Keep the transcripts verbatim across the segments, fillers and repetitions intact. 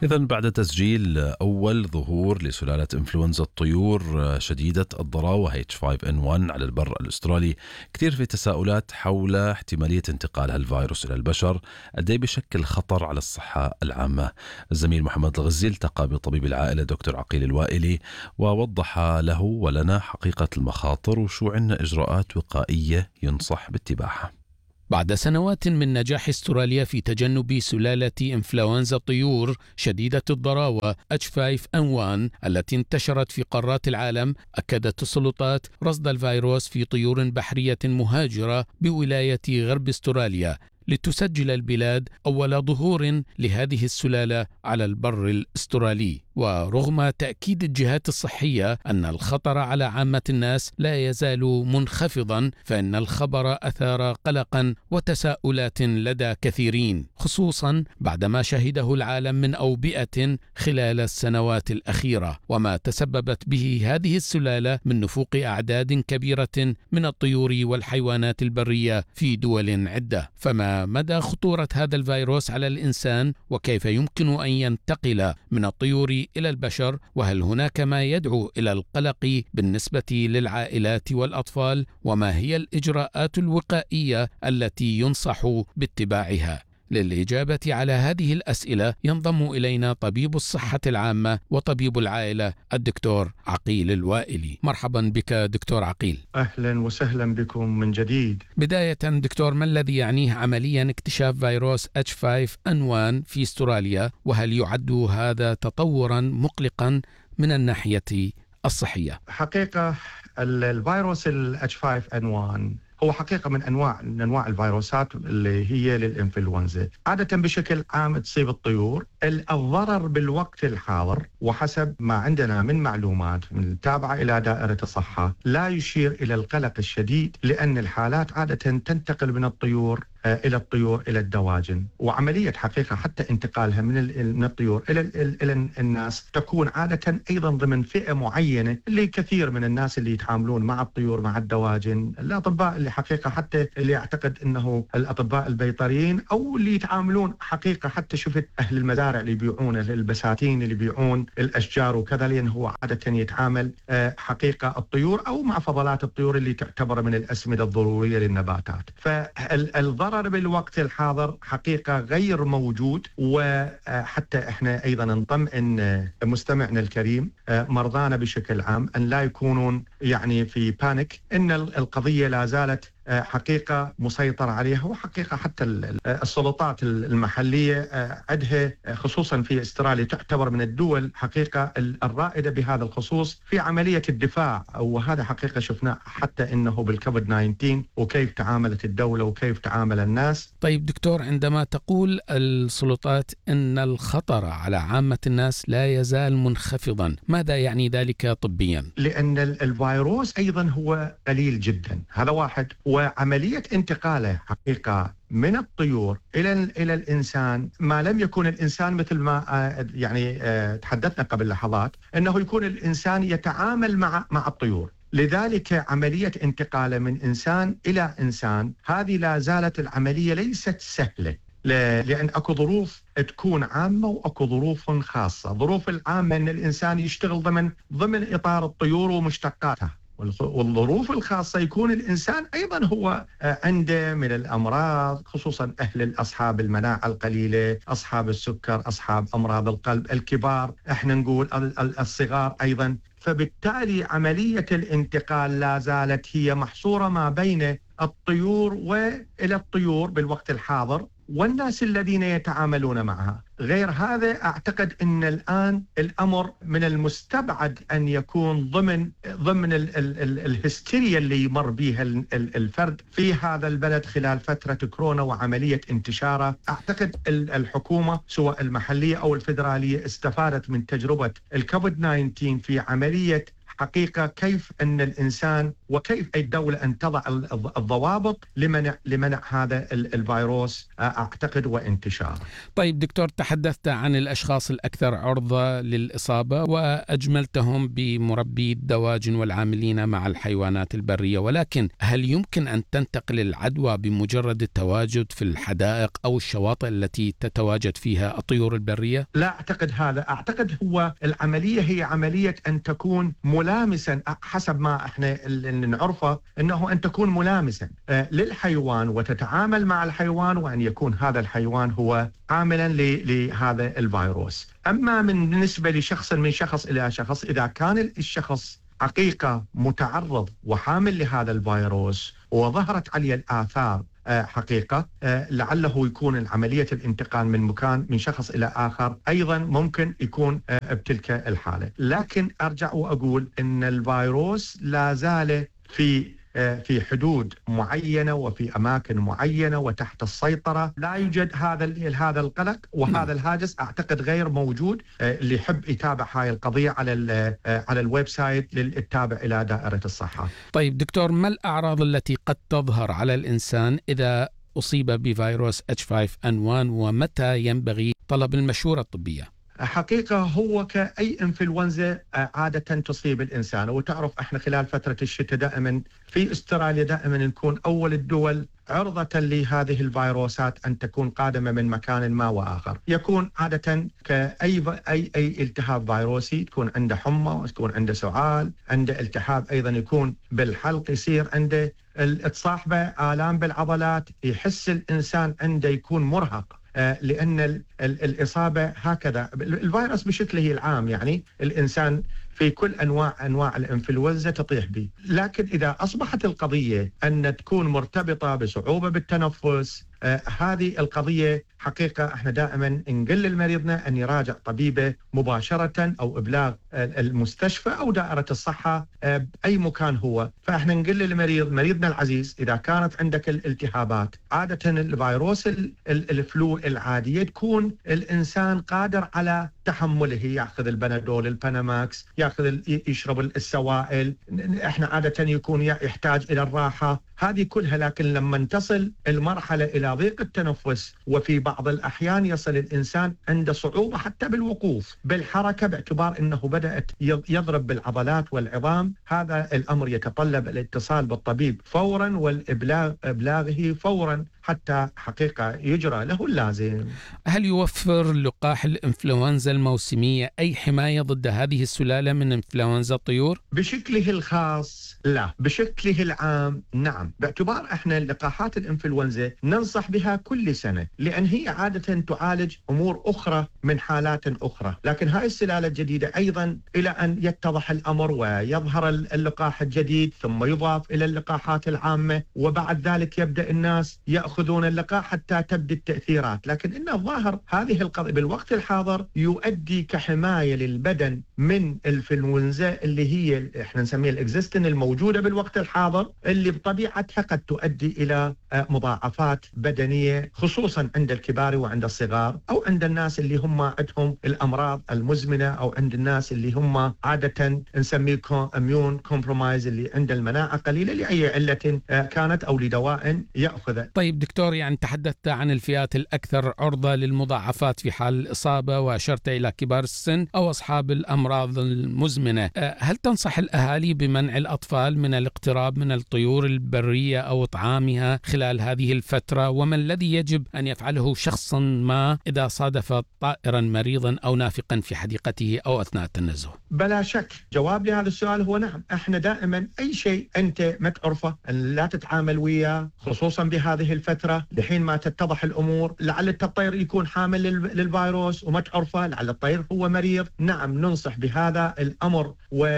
إذن بعد تسجيل أول ظهور لسلالة إنفلونزا الطيور شديدة الضراوة إتش فايف إن ون على البر الأسترالي، كثير في تساؤلات حول احتمالية انتقال هالفيروس إلى البشر، قد إيه بشكل خطر على الصحة العامة. الزميل محمد الغزي التقى بطبيب العائلة دكتور عقيل الوائلي ووضح له ولنا حقيقة المخاطر وشو عنا إجراءات وقائية ينصح باتباعها. بعد سنوات من نجاح استراليا في تجنب سلالة إنفلونزا الطيور شديدة الضراوة إتش فايف إن ون التي انتشرت في قارات العالم، أكدت السلطات رصد الفيروس في طيور بحرية مهاجرة بولاية غرب استراليا، لتسجل البلاد أول ظهور لهذه السلالة على البر الأسترالي. ورغم تأكيد الجهات الصحية أن الخطر على عامة الناس لا يزال منخفضا، فإن الخبر أثار قلقا وتساؤلات لدى كثيرين، خصوصا بعدما شهده العالم من أوبئة خلال السنوات الأخيرة، وما تسببت به هذه السلالة من نفوق أعداد كبيرة من الطيور والحيوانات البرية في دول عدة. فما مدى خطورة هذا الفيروس على الإنسان، وكيف يمكن أن ينتقل من الطيور إلى البشر، وهل هناك ما يدعو إلى القلق بالنسبة للعائلات والأطفال، وما هي الإجراءات الوقائية التي ينصح باتباعها؟ للإجابة على هذه الأسئلة ينضم إلينا طبيب الصحة العامة وطبيب العائلة الدكتور عقيل الوائلي. مرحبا بك دكتور عقيل. أهلا وسهلا بكم من جديد. بداية دكتور، ما الذي يعنيه عمليا اكتشاف فيروس إتش فايف إن ون في استراليا، وهل يعد هذا تطورا مقلقا من الناحية الصحية؟ حقيقة الفيروس ال إتش فايف إن ون هو حقيقة من أنواع من أنواع الفيروسات اللي هي للإنفلونزا، عادة بشكل عام تصيب الطيور. الضرر بالوقت الحاضر وحسب ما عندنا من معلومات من التابعة إلى دائرة الصحة لا يشير إلى القلق الشديد، لأن الحالات عادة تنتقل من الطيور إلى الطيور إلى الدواجن، وعملية حقيقة حتى انتقالها من من الطيور إلى إلى الناس تكون عادة أيضا ضمن فئة معينة، اللي كثير من الناس اللي يتعاملون مع الطيور مع الدواجن، الأطباء اللي حقيقة حتى اللي يعتقد أنه الأطباء البيطريين، أو اللي يتعاملون حقيقة حتى شفت أهل المزارع اللي يبيعون البساتين اللي يبيعون الأشجار وكذا، لأن هو عادة يتعامل حقيقة الطيور أو مع فضلات الطيور اللي تعتبر من الأسمدة الضرورية للنباتات. فالضرر بالوقت الحاضر حقيقة غير موجود، وحتى احنا ايضا نطمئن مستمعنا الكريم مرضانا بشكل عام ان لا يكونون يعني في بانيك، ان القضية لا زالت حقيقة مسيطر عليها، وحقيقة حتى السلطات المحلية عندها خصوصا في استراليا تعتبر من الدول حقيقة الرائدة بهذا الخصوص في عملية الدفاع، وهذا حقيقة شفناه حتى انه بالكوفيد تسعة عشر وكيف تعاملت الدولة وكيف تعامل الناس. طيب دكتور، عندما تقول السلطات ان الخطر على عامة الناس لا يزال منخفضا، ماذا يعني ذلك طبيا؟ لأن الفيروس أيضا هو قليل جدا، هذا واحد، وعملية انتقاله حقيقة من الطيور إلى إلى الإنسان ما لم يكن الإنسان مثل ما يعني تحدثنا قبل لحظات أنه يكون الإنسان يتعامل مع مع الطيور، لذلك عملية انتقاله من إنسان إلى إنسان هذه لا زالت العملية ليست سهلة، لأن أكو ظروف تكون عامة وأكو ظروف خاصة. ظروف العامة أن الإنسان يشتغل ضمن ضمن إطار الطيور ومشتقاتها، والظروف الخاصة يكون الإنسان أيضا هو عنده من الأمراض، خصوصا أهل أصحاب المناعة القليلة، أصحاب السكر، أصحاب أمراض القلب، الكبار، إحنا نقول الصغار أيضا. فبالتالي عملية الانتقال لا زالت هي محصورة ما بين الطيور وإلى الطيور بالوقت الحاضر والناس الذين يتعاملون معها. غير هذا أعتقد أن الآن الأمر من المستبعد أن يكون ضمن ضمن ال ال ال الهستيريا اللي يمر بها الفرد في هذا البلد خلال فترة كورونا وعملية انتشاره. أعتقد الحكومة سواء المحلية أو الفيدرالية استفادت من تجربة الكوفيد تسعة عشر في عملية حقيقة كيف أن الإنسان وكيف أي دولة أن تضع الضوابط لمنع لمنع هذا الفيروس أعتقد وانتشاره. طيب دكتور، تحدثت عن الأشخاص الأكثر عرضة للإصابة وأجملتهم بمربي الدواجن والعاملين مع الحيوانات البرية، ولكن هل يمكن أن تنتقل العدوى بمجرد التواجد في الحدائق أو الشواطئ التي تتواجد فيها الطيور البرية؟ لا أعتقد هذا. أعتقد هو العملية هي عملية أن تكون ملامسا حسب ما احنا اللي نعرفه، أنه أن تكون ملامسا للحيوان وتتعامل مع الحيوان، وأن يكون هذا الحيوان هو عاملا لهذا الفيروس. أما من بالنسبة لشخص من شخص إلى شخص، إذا كان الشخص حقيقة متعرض وحامل لهذا الفيروس وظهرت عليه الآثار حقيقة، لعله يكون عملية الانتقال من مكان من شخص إلى آخر أيضا ممكن يكون بتلك الحالة. لكن أرجع وأقول أن الفيروس لا زال في في حدود معينة وفي أماكن معينة وتحت السيطرة. لا يوجد هذا هذا القلق وهذا الهاجس، أعتقد غير موجود. اللي يحب يتابع هاي القضية على على الويب سايت للتابع إلى دائرة الصحة. طيب دكتور، ما الأعراض التي قد تظهر على الإنسان إذا أصيب بفيروس إتش فايف إن واحد، ومتى ينبغي طلب المشورة الطبية؟ حقيقة هو كأي إنفلونزا عادة تصيب الإنسان، وتعرف احنا خلال فترة الشتاء دائما في استراليا دائما نكون أول الدول عرضة لهذه الفيروسات أن تكون قادمة من مكان ما وآخر. يكون عادة كأي أي أي التهاب فيروسي، تكون عنده حمى وتكون عنده سعال، عنده التهاب أيضا يكون بالحلق، يصير عنده تصاحبه آلام بالعضلات، يحس الإنسان عنده يكون مرهق، لأن الإصابة هكذا الفيروس بشكله العام، يعني الإنسان في كل أنواع أنواع الإنفلونزا تطيح به. لكن إذا أصبحت القضية أن تكون مرتبطة بصعوبة بالتنفس، آه هذه القضية حقيقة احنا دائما نقول للمريضنا أن يراجع طبيبه مباشرة أو إبلاغ المستشفى أو دائرة الصحة آه بأي مكان هو. فاحنا نقول للمريض، مريضنا العزيز، إذا كانت عندك الالتهابات، عادة الفيروس الفلو العادية تكون الإنسان قادر على تحمله، يأخذ البنادول الباناماكس، يأخذ يشرب السوائل، احنا عادة يكون يحتاج إلى الراحة، هذه كلها. لكن لما تصل المرحلة إلى ضيق التنفس، وفي بعض الأحيان يصل الإنسان عنده صعوبة حتى بالوقوف بالحركة باعتبار أنه بدأت يضرب بالعضلات والعظام، هذا الأمر يتطلب الاتصال بالطبيب فورا والإبلاغ إبلاغه فورا حتى حقيقة يجرى له اللازم. هل يوفر لقاح الإنفلونزا الموسمية أي حماية ضد هذه السلالة من إنفلونزا الطيور؟ بشكله الخاص لا، بشكله العام نعم، باعتبار احنا لقاحات الإنفلونزا ننصح بها كل سنة، لأن هي عادة تعالج أمور أخرى من حالات أخرى. لكن هاي السلالة الجديدة أيضا إلى أن يتضح الأمر ويظهر اللقاح الجديد ثم يضاف إلى اللقاحات العامة، وبعد ذلك يبدأ الناس يأخذون اللقاح حتى تبدأ التأثيرات. لكن إن الظاهر هذه القضية بالوقت الحاضر يؤدي كحماية للبدن من الإنفلونزا اللي هي احنا نسميها الإكزيستن الموجودة بالوقت الحاضر، اللي بطبيعتها قد تؤدي إلى مضاعفات بدنية خصوصا عند الكبار وعند الصغار، أو عند الناس اللي هم عندهم الأمراض المزمنة، أو عند الناس اللي هم عادة نسميه اميون كومبرومايز، اللي عند المناعة قليلة لأي علة كانت أو لدواء يأخذه. طيب دكتور، يعني تحدثت عن الفئات الأكثر عرضة للمضاعفات في حال الإصابة، وأشرت إلى كبار السن أو أصحاب الأمراض المزمنة. هل تنصح الأهالي بمنع الأطفال من الاقتراب من الطيور البرية أو طعامها خلال هذه الفترة؟ وما الذي يجب أن يفعله شخص ما إذا صادف طائرا مريضا أو نافقا في حديقته أو أثناء التنزه؟ بلا شك جواب لهذا السؤال هو نعم. احنا دائما أي شيء أنت ما تعرفه لا تتعامل وياه، خصوصا بهذه الفترة لحين ما تتضح الأمور. لعل الطير يكون حامل للفيروس وما تعرفه، لعل الطير هو مريض. نعم ننصح بهذا الأمر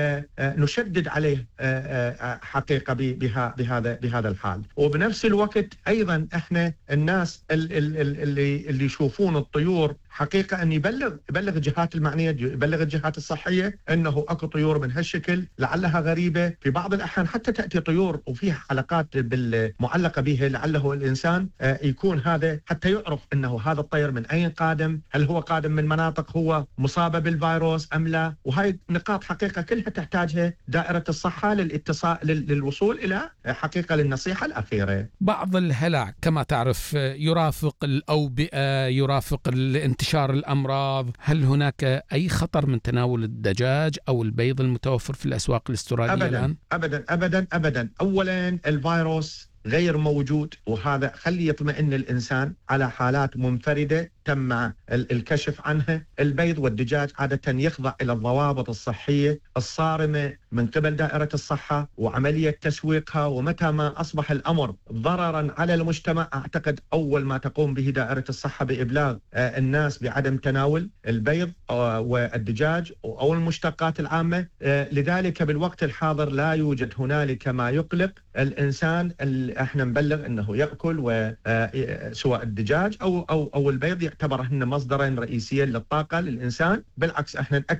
ونشدد عليه حقيقة بهذا بهذا الحال. وبنفس الوقت أيضا احنا الناس اللي اللي يشوفون الطيور حقيقة أن يبلغ يبلغ الجهات المعنية، يبلغ الجهات الصحية أنه أكو طيور من هالشكل لعلها غريبة. في بعض الأحيان حتى تأتي طيور وفيها حلقات معلقة بها، لعله الإنسان يكون هذا حتى يعرف أنه هذا الطير من أين قادم، هل هو قادم من مناطق هو مصابة بالفيروس أم لا. وهي نقاط حقيقة كلها تحتاجها دائرة الصحة للاتصال للوصول إلى حقيقة للنصيحة الأخيرة. بعض الهلع كما تعرف يرافق الأوبئة، يرافق انتشار الأمراض. هل هناك أي خطر من تناول الدجاج أو البيض المتوفر في الأسواق الاسترالية أبداً الآن؟ أبداً أبداً أبداً. أولاً الفيروس غير موجود، وهذا خلي يطمئن الإنسان على حالات منفردة تم الكشف عنها. البيض والدجاج عادة يخضع إلى الضوابط الصحية الصارمة من قبل دائرة الصحة وعملية تسويقها، ومتى ما أصبح الأمر ضرراً على المجتمع أعتقد أول ما تقوم به دائرة الصحة بإبلاغ الناس بعدم تناول البيض والدجاج أو المشتقات العامة. لذلك بالوقت الحاضر لا يوجد هنالك ما يقلق الإنسان. احنا نبلغ انه ياكل سواء الدجاج او او او البيض، يعتبر هن مصدرين رئيسيين للطاقه للانسان. بالعكس احنا نأكد